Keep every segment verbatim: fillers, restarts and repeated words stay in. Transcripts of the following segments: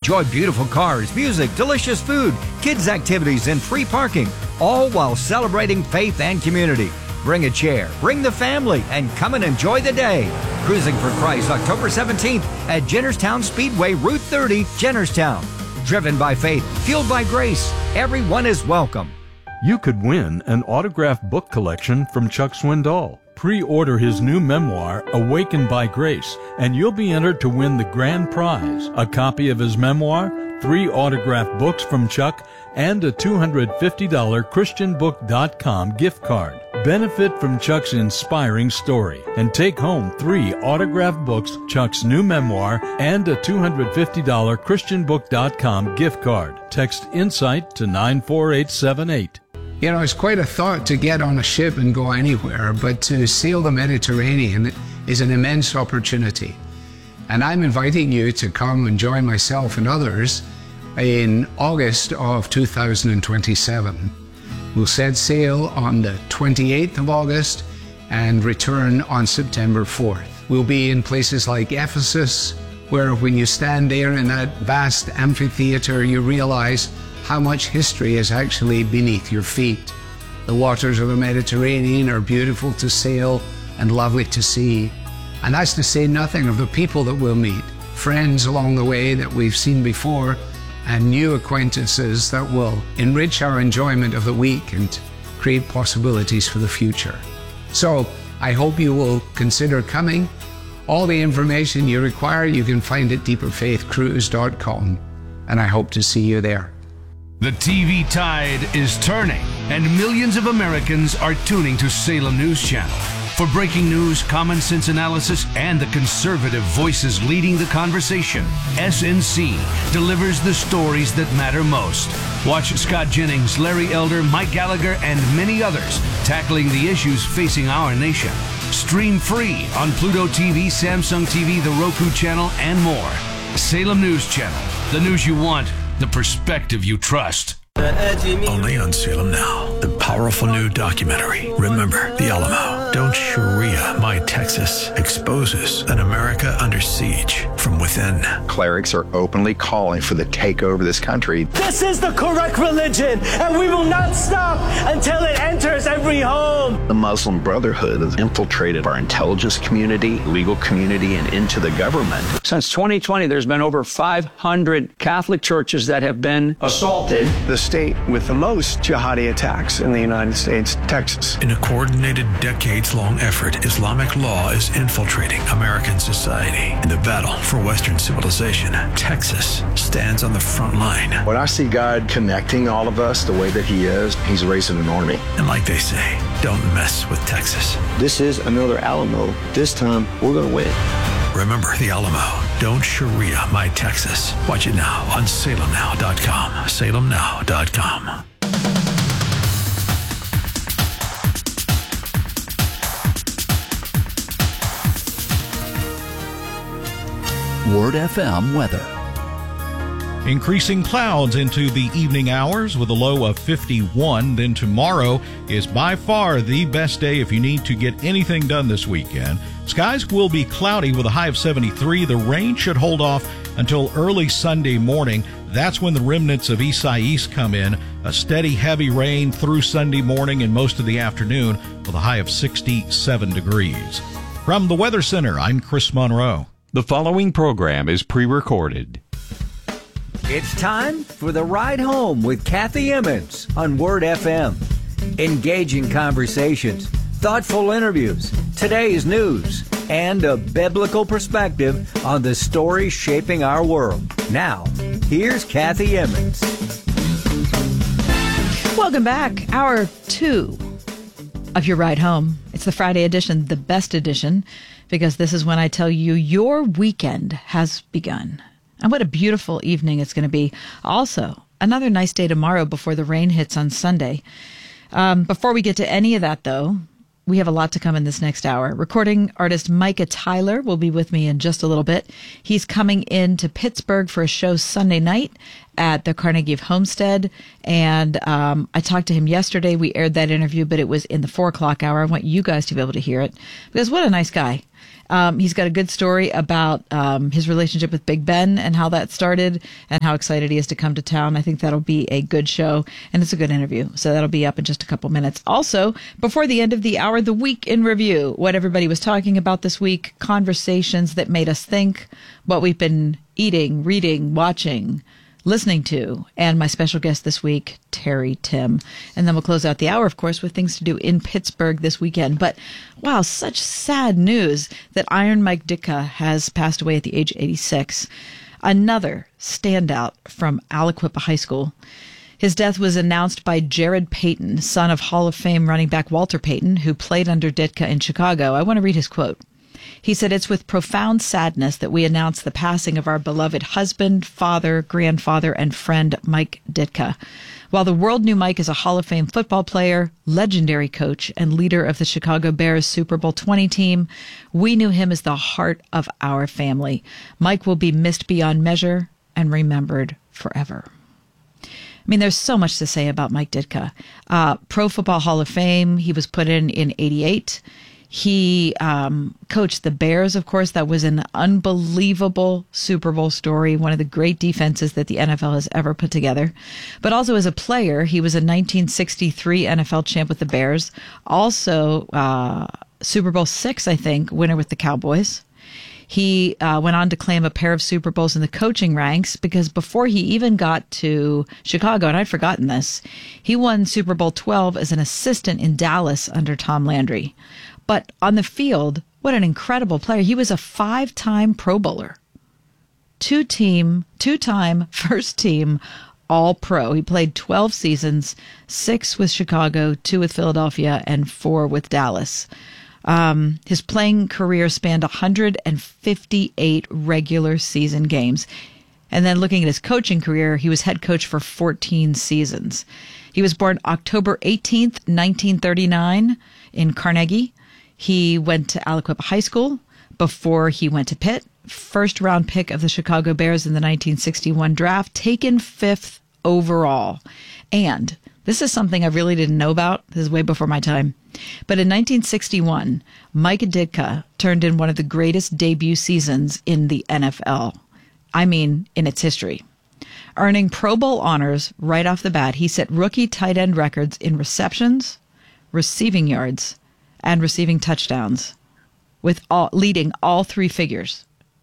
Enjoy beautiful cars, music, delicious food, kids' activities, and free parking, all while celebrating faith and community. Bring a chair, bring the family, and come and enjoy the day. Cruising for Christ, October seventeenth at Jennerstown Speedway, Route thirty, Jennerstown. Driven by faith, fueled by grace, everyone is welcome. You could win an autographed book collection from Chuck Swindoll. Pre-order his new memoir, Awakened by Grace, and you'll be entered to win the grand prize, a copy of his memoir, three autographed books from Chuck, and a two hundred fifty dollars Christian book dot com gift card. Benefit from Chuck's inspiring story and take home three autographed books, Chuck's new memoir, and a two hundred fifty dollars Christian book dot com gift card. Text INSIGHT to nine four eight seven eight. You know, it's quite a thought to get on a ship and go anywhere, but to sail the Mediterranean is an immense opportunity. And I'm inviting you to come and join myself and others in August of two thousand twenty-seven. We'll set sail on the twenty-eighth of August and return on September fourth. We'll be in places like Ephesus, where when you stand there in that vast amphitheater, you realize how much history is actually beneath your feet. The waters of the Mediterranean are beautiful to sail and lovely to see. And that's to say nothing of the people that we'll meet, friends along the way that we've seen before, and new acquaintances that will enrich our enjoyment of the week and create possibilities for the future. So I hope you will consider coming. All the information you require you can find at deeper faith cruise dot com, and I hope to see you there. The T V tide is turning, and millions of Americans are tuning to Salem News Channel. For breaking news, common sense analysis, and the conservative voices leading the conversation, S N C delivers the stories that matter most. Watch Scott Jennings, Larry Elder, Mike Gallagher, and many others tackling the issues facing our nation. Stream free on Pluto T V, Samsung T V, the Roku channel, and more. Salem News Channel, the news you want, the perspective you trust. Only on Salem Now, the powerful new documentary, Remember the Alamo. Don't Sharia My Texas exposes an America under siege from within. Clerics are openly calling for the takeover of this country. This is the correct religion, and we will not stop until it enters every home. The Muslim Brotherhood has infiltrated our intelligence community, legal community, and into the government. Since twenty twenty, there's been over five hundred Catholic churches that have been assaulted. The state with the most jihadi attacks in the United States, Texas. In a coordinated, decades-long effort, Islamic law is infiltrating American society. In the battle for Western civilization, Texas stands on the front line. When I see God connecting all of us the way that he is, he's raising an army. And like they say, don't mess with Texas. This is another Alamo. This time, we're going to win. Remember the Alamo. Don't Sharia My Texas. Watch it now on Salem Now dot com. Salem Now dot com. Word F M weather. Increasing clouds into the evening hours with a low of fifty-one. Then tomorrow is by far the best day if you need to get anything done this weekend. Skies will be cloudy with a high of seventy-three. The rain should hold off until early Sunday morning. That's when the remnants of Isaias come in. A steady, heavy rain through Sunday morning and most of the afternoon with a high of sixty-seven degrees. From the Weather Center, I'm Chris Monroe. The following program is pre-recorded. It's time for The Ride Home with Kathy Emmons on Word F M. Engaging conversations, thoughtful interviews, today's news, and a biblical perspective on the stories shaping our world. Now, here's Kathy Emmons. Welcome back. Hour two of your ride home. It's the Friday edition, the best edition, because this is when I tell you your weekend has begun. And what a beautiful evening it's going to be. Also, another nice day tomorrow before the rain hits on Sunday. Um, before we get to any of that, though, we have a lot to come in this next hour. Recording artist Micah Tyler will be with me in just a little bit. He's coming into Pittsburgh for a show Sunday night at the Carnegie Homestead. And um, I talked to him yesterday. We aired that interview, but it was in the four o'clock hour. I want you guys to be able to hear it because what a nice guy. Um, he's got a good story about um, his relationship with Big Ben and how that started and how excited he is to come to town. I think that'll be a good show, and it's a good interview. So that'll be up in just a couple minutes. Also, before the end of the hour, the week in review, what everybody was talking about this week, conversations that made us think, what we've been eating, reading, watching, listening to, and my special guest this week, Terry Tim. And then we'll close out the hour, of course, with things to do in Pittsburgh this weekend. But wow, such sad news that Iron Mike Ditka has passed away at the age of eighty-six. Another standout from Aliquippa High School. His death was announced by Jared Payton, son of Hall of Fame running back Walter Payton, who played under Ditka in Chicago. I want to read his quote. He said, "It's with profound sadness that we announce the passing of our beloved husband, father, grandfather, and friend, Mike Ditka. While the world knew Mike as a Hall of Fame football player, legendary coach, and leader of the Chicago Bears Super Bowl twenty team, we knew him as the heart of our family. Mike will be missed beyond measure and remembered forever." I mean, there's so much to say about Mike Ditka. Uh, Pro Football Hall of Fame, he was put in in eighty-eight. He um, coached the Bears, of course. That was an unbelievable Super Bowl story, one of the great defenses that the N F L has ever put together. But also as a player, he was a nineteen sixty-three N F L champ with the Bears. Also, uh, Super Bowl six, I think, winner with the Cowboys. He uh, went on to claim a pair of Super Bowls in the coaching ranks because before he even got to Chicago, and I'd forgotten this, he won Super Bowl twelve as an assistant in Dallas under Tom Landry. But on the field, what an incredible player. He was a five-time Pro Bowler. Two-team, two-time first-team All-Pro. He played twelve seasons, six with Chicago, two with Philadelphia, and four with Dallas. Um, his playing career spanned one hundred fifty-eight regular season games. And then looking at his coaching career, he was head coach for fourteen seasons. He was born October eighteenth, nineteen thirty-nine in Carnegie. He went to Aliquippa High School before he went to Pitt. First round pick of the Chicago Bears in the nineteen sixty-one draft, taken fifth overall. And this is something I really didn't know about. This is way before my time. But in nineteen sixty-one, Mike Ditka turned in one of the greatest debut seasons in the N F L. I mean, in its history. Earning Pro Bowl honors right off the bat, he set rookie tight end records in receptions, receiving yards, and receiving touchdowns, with all leading all three figures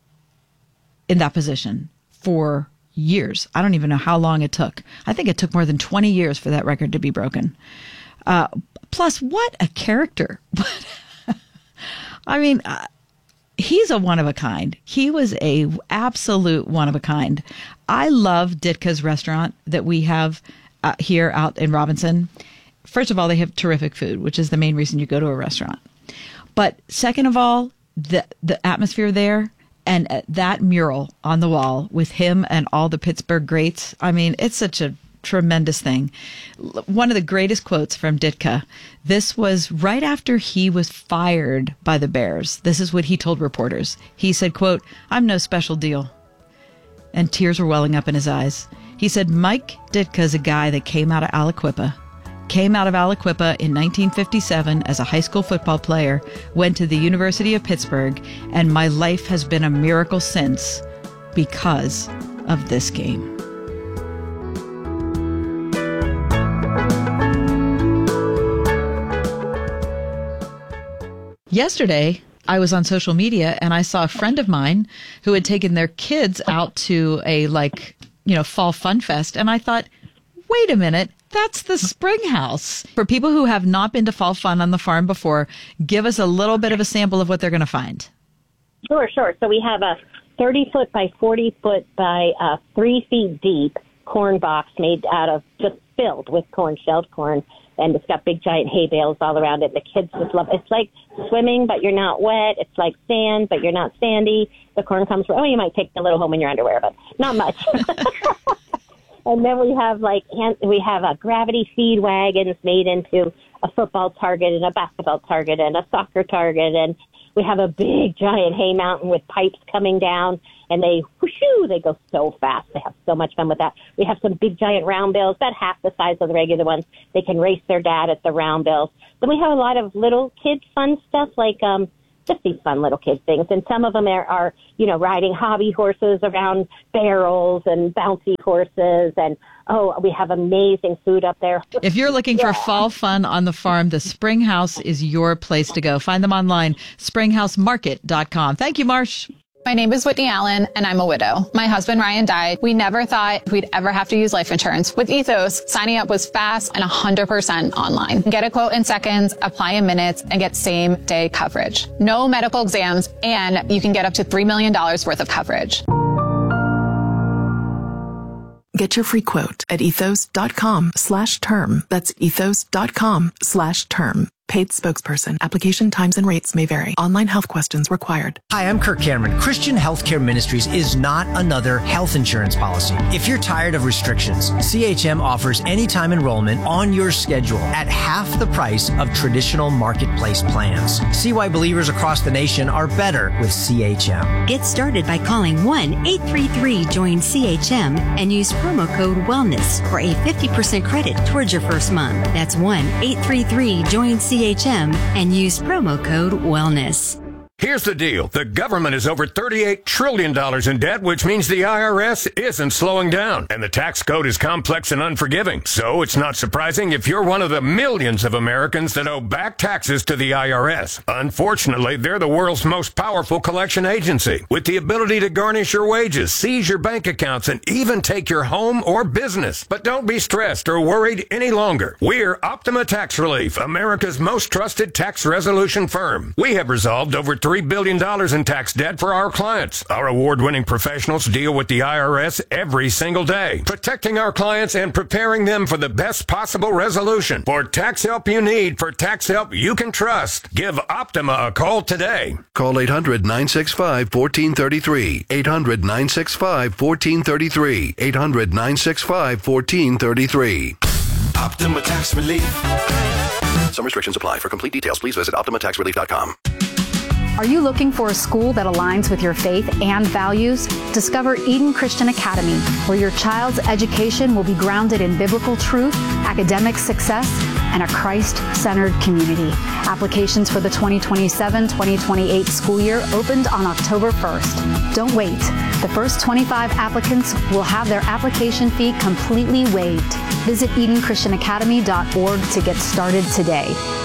in that position for years. I don't even know how long it took. I think it took more than twenty years for that record to be broken. Uh, plus, what a character. I mean, uh, he's a one of a kind. He was a absolute one of a kind. I love Ditka's restaurant that we have uh, here out in Robinson. First of all, they have terrific food, which is the main reason you go to a restaurant. But second of all, the the atmosphere there and that mural on the wall with him and all the Pittsburgh greats. I mean, it's such a tremendous thing. One of the greatest quotes from Ditka. This was right after he was fired by the Bears. This is what he told reporters. He said, quote, "I'm no special deal." And tears were welling up in his eyes. He said, "Mike Ditka's a guy that came out of Aliquippa. Came out of Aliquippa in nineteen fifty-seven as a high school football player, went to the University of Pittsburgh, and my life has been a miracle since because of this game." Yesterday, I was on social media and I saw a friend of mine who had taken their kids out to a, like, you know, fall fun fest. And I thought, wait a minute, that's the Spring House. For people who have not been to fall fun on the farm before, give us a little bit of a sample of what they're going to find. Sure, sure. So we have a thirty foot by forty foot by uh, three feet deep corn box made out of, just filled with corn, shelled corn. And it's got big giant hay bales all around it. The kids just love it. It's like swimming, but you're not wet. It's like sand, but you're not sandy. The corn comes from, oh, you might take a little home in your underwear, but not much. And then we have like, we have a gravity feed wagons made into a football target and a basketball target and a soccer target. And we have a big giant hay mountain with pipes coming down, and they whooshoo, they go so fast. They have so much fun with that. We have some big giant round bills, about half the size of the regular ones. They can race their dad at the round bills. Then we have a lot of little kids fun stuff like um just these fun little kid things. And some of them are, are, you know, riding hobby horses around barrels and bouncy horses. And, oh, we have amazing food up there. If you're looking yeah. for fall fun on the farm, the Spring House is your place to go. Find them online, spring house market dot com. Thank you, Marsh. My name is Whitney Allen, and I'm a widow. My husband, Ryan, died. We never thought we'd ever have to use life insurance. With Ethos, signing up was fast and one hundred percent online. Get a quote in seconds, apply in minutes, and get same-day coverage. No medical exams, and you can get up to three million dollars worth of coverage. Get your free quote at ethos.com slash term. That's ethos.com slash term. Paid spokesperson. Application times and rates may vary. Online health questions required. Hi, I'm Kirk Cameron. Christian Healthcare Ministries is not another health insurance policy. If you're tired of restrictions, C H M offers anytime enrollment on your schedule at half the price of traditional marketplace plans. See why believers across the nation are better with C H M. Get started by calling one eight three three join C H M and use promo code WELLNESS for a fifty percent credit towards your first month. That's one eight three three join C H M and use promo code WELLNESS. Here's the deal. The government is over thirty-eight trillion dollars in debt, which means the I R S isn't slowing down. And the tax code is complex and unforgiving. So it's not surprising if you're one of the millions of Americans that owe back taxes to the I R S. Unfortunately, they're the world's most powerful collection agency, with the ability to garnish your wages, seize your bank accounts, and even take your home or business. But don't be stressed or worried any longer. We're Optima Tax Relief, America's most trusted tax resolution firm. We have resolved over three billion dollars in tax debt for our clients. Our award-winning professionals deal with the I R S every single day, protecting our clients and preparing them for the best possible resolution. For tax help you need, for tax help you can trust, give Optima a call today. Call eight hundred nine six five one four three three. eight hundred nine six five one four three three. eight hundred nine six five one four three three. Optima Tax Relief. Some restrictions apply. For complete details, please visit optima tax relief dot com. Are you looking for a school that aligns with your faith and values? Discover Eden Christian Academy, where your child's education will be grounded in biblical truth, academic success, and a Christ-centered community. Applications for the twenty twenty-seven twenty twenty-eight school year opened on October first. Don't wait. The first twenty-five applicants will have their application fee completely waived. Visit eden christian academy dot org to get started today.